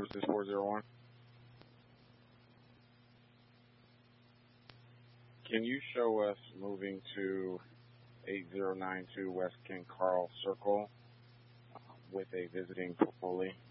Services 401. Can you show us moving to 8092 West King Carl Circle with a visiting parolee?